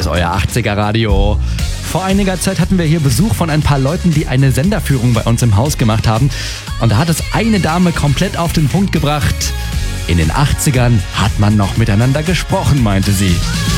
euer 80er Radio. Vor einiger Zeit hatten wir hier Besuch von ein paar Leuten, die eine Senderführung bei uns im Haus gemacht haben. Und da hat es eine Dame komplett auf den Punkt gebracht. In den 80ern hat man noch miteinander gesprochen, meinte sie.